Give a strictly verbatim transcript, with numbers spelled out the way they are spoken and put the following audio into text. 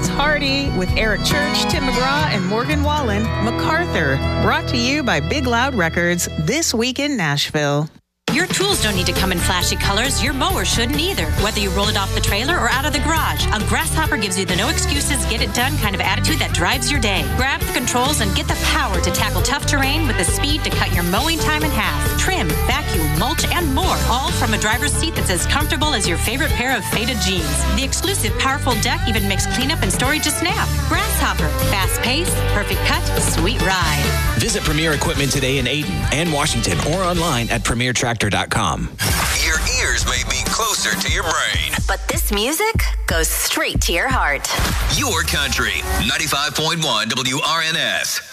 That's Hardy with Eric Church, Tim McGraw, and Morgan Wallen. MacArthur, brought to you by Big Loud Records, This Week in Nashville. Your tools don't need to come in flashy colors. Your mower shouldn't either. Whether you roll it off the trailer or out of the garage, a Grasshopper gives you the no excuses, get it done kind of attitude that drives your day. Grab the controls and get the power to tackle tough terrain with the speed to cut your mowing time in half. Trim, vacuum, mulch, and more, all from a driver's seat that's as comfortable as your favorite pair of faded jeans. The exclusive powerful deck even makes cleanup and storage a snap. Grasshopper, fast pace, perfect cut, sweet ride. Visit Premier Equipment today in Ayden and Washington or online at premier tractor dot com. Your ears may be closer to your brain, but this music goes straight to your heart. Your country, ninety-five point one W R N S.